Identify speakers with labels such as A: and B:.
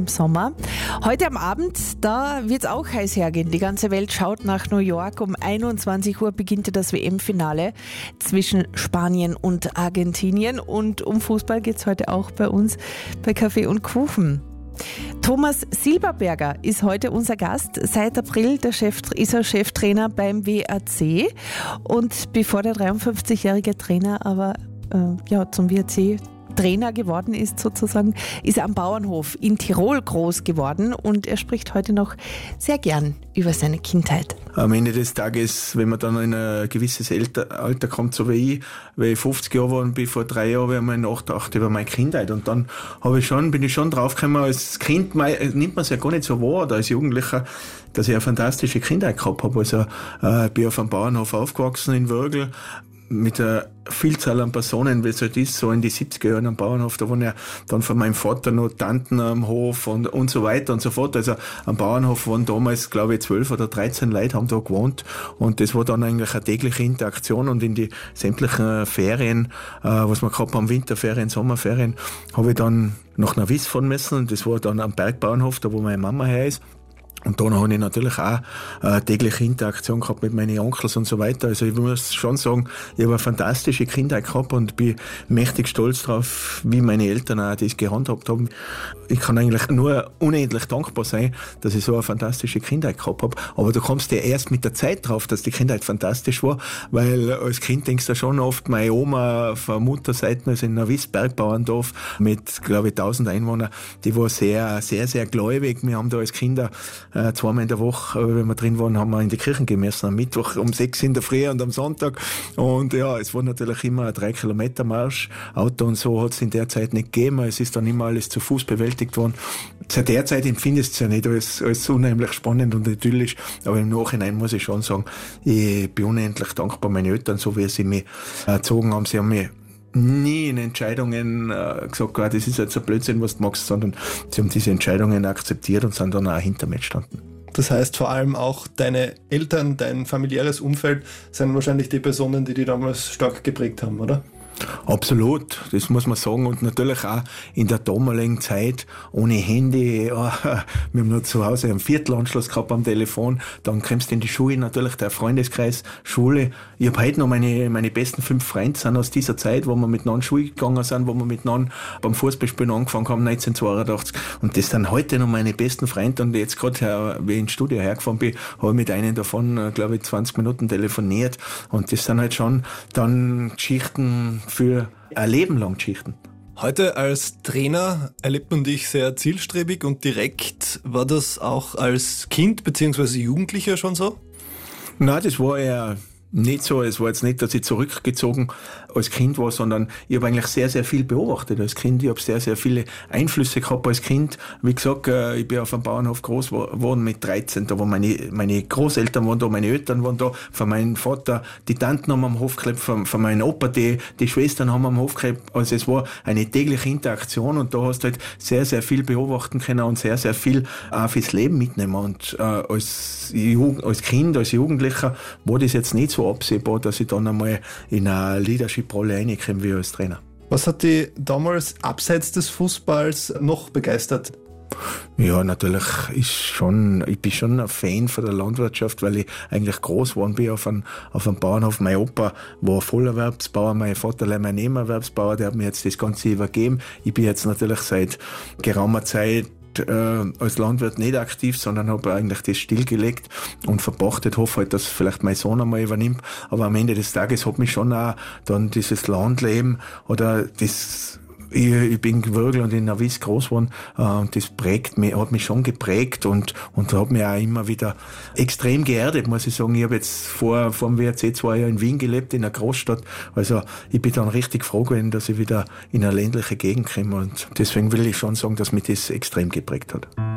A: im Sommer. Heute am Abend, da wird es auch heiß hergehen. Die ganze Welt schaut nach New York. Um 21 Uhr beginnt das WM-Finale zwischen Spanien und Argentinien. Und um Fußball geht es heute auch bei uns bei Kaffee und Kuchen. Thomas Silberberger ist heute unser Gast. Seit April ist er Cheftrainer beim WAC. Und bevor der 53-jährige Trainer aber zum WAC Trainer geworden ist sozusagen, ist er am Bauernhof in Tirol groß geworden und er spricht heute noch sehr gern über seine Kindheit.
B: Am Ende des Tages, wenn man dann in ein gewisses Alter kommt, so wie ich, weil ich 50 Jahre war und bin vor 3 Jahren, habe ich mal nachgedacht über meine Kindheit und dann bin ich schon draufgekommen, als Kind nimmt man es ja gar nicht so wahr oder als Jugendlicher, dass ich eine fantastische Kindheit gehabt habe. Also ich bin auf einem Bauernhof aufgewachsen in Würgl, mit einer Vielzahl an Personen, wie es halt ist, so in die 70er Jahren am Bauernhof, da waren ja dann von meinem Vater noch Tanten am Hof und so weiter und so fort. Also am Bauernhof waren damals, glaube ich, 12 oder 13 Leute haben da gewohnt und das war dann eigentlich eine tägliche Interaktion und in die sämtlichen Ferien, was wir gehabt haben, Winterferien, Sommerferien, habe ich dann nach Navis fahren müssen und das war dann am Bergbauernhof, da wo meine Mama her ist. Und dann habe ich natürlich auch tägliche Interaktion gehabt mit meinen Onkels und so weiter. Also ich muss schon sagen, ich habe eine fantastische Kindheit gehabt und bin mächtig stolz drauf, wie meine Eltern auch das gehandhabt haben. Ich kann eigentlich nur unendlich dankbar sein, dass ich so eine fantastische Kindheit gehabt habe. Aber du kommst ja erst mit der Zeit drauf, dass die Kindheit fantastisch war, weil als Kind denkst du schon oft, meine Oma von Mutterseite, also in Navis, Bergbauerndorf, mit, glaube ich, 1000 Einwohnern, die war sehr, sehr, sehr gläubig. Wir haben da als Kinder 2-mal in der Woche, wenn wir drin waren, haben wir in die Kirchen gemessen. Am Mittwoch um 6 in der Früh und am Sonntag. Und ja, es war natürlich immer ein 3-Kilometer-Marsch. Auto und so hat es in der Zeit nicht gegeben. Es ist dann immer alles zu Fuß bewältigt worden. Seit der Zeit empfindest du es ja nicht als unheimlich spannend und idyllisch. Aber im Nachhinein muss ich schon sagen, ich bin unendlich dankbar meinen Eltern, so wie sie mich erzogen haben. Sie haben mich nie in Entscheidungen gesagt, das ist jetzt ein Blödsinn, was du machst, sondern sie haben diese Entscheidungen akzeptiert und sind dann auch hinter mir gestanden.
C: Das heißt, vor allem auch deine Eltern, dein familiäres Umfeld sind wahrscheinlich die Personen, die damals stark geprägt haben, oder?
B: Absolut, das muss man sagen und natürlich auch in der damaligen Zeit ohne Handy, wir haben nur zu Hause einen Viertelanschluss gehabt am Telefon, dann kommst du in die Schule, natürlich der Freundeskreis, Schule. Ich habe heute noch meine besten 5 Freunde sind aus dieser Zeit, wo wir miteinander Schule gegangen sind, wo wir miteinander beim Fußballspielen angefangen haben, 1982 und das sind heute noch meine besten Freunde und jetzt gerade, wie ich ins Studio hergefahren bin, habe ich mit einem davon, glaube ich, 20 Minuten telefoniert und das sind halt schon dann Geschichten für ein Leben lang Geschichten.
C: Heute als Trainer erlebt man dich sehr zielstrebig und direkt. War das auch als Kind bzw. Jugendlicher schon so?
B: Nein, das war eher nicht so. Es war jetzt nicht, dass ich zurückgezogen als Kind war, sondern ich habe eigentlich sehr, sehr viel beobachtet als Kind. Ich habe sehr, sehr viele Einflüsse gehabt als Kind. Wie gesagt, ich bin auf einem Bauernhof groß geworden mit 13. Da waren meine Großeltern waren da, meine Eltern waren da, von meinem Vater, die Tanten haben am Hof gelebt, von meinem Opa, die Schwestern haben am Hof gelebt. Also es war eine tägliche Interaktion und da hast du halt sehr, sehr viel beobachten können und sehr, sehr viel auch fürs Leben mitnehmen. Und als Kind, als Jugendlicher war das jetzt nicht so absehbar, dass ich dann einmal in eine Leadership-Rolle reinkomme wie als Trainer.
C: Was hat dich damals abseits des Fußballs noch begeistert?
B: Ja, natürlich ich bin schon ein Fan von der Landwirtschaft, weil ich eigentlich groß geworden bin auf einem Bauernhof. Mein Opa war Vollerwerbsbauer, mein Vater mein Nebenerwerbsbauer, der hat mir jetzt das Ganze übergeben. Ich bin jetzt natürlich seit geraumer Zeit als Landwirt nicht aktiv, sondern habe eigentlich das stillgelegt und verpachtet, hoffe halt, dass vielleicht mein Sohn einmal übernimmt, aber am Ende des Tages hat mich schon auch dann dieses Landleben oder das ich bin in Würgl und in Navis groß geworden und das hat mich schon geprägt und hat mich auch immer wieder extrem geerdet, muss ich sagen. Ich habe jetzt vor dem WRC 2 Jahre in Wien gelebt, in einer Großstadt. Also ich bin dann richtig froh gewesen, dass ich wieder in eine ländliche Gegend komme und deswegen will ich schon sagen, dass mich das extrem geprägt hat.